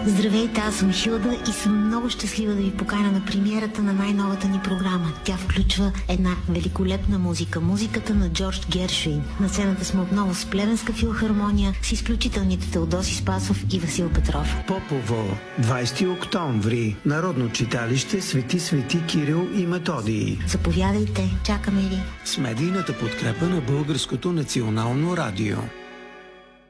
Здравейте, аз съм Хилда и съм много щастлива да ви поканя на премиерата на най-новата ни програма. Тя включва една великолепна музика. Музиката на Джордж Гершуин. На сцената сме отново с Плевенска филхармония, с изключителните Теодоси Спасов и Васил Петров. Попово, 20 октомври, Народно читалище Свети Кирил и Методий. Заповядайте, чакаме ви. С медийната подкрепа на Българското национално радио.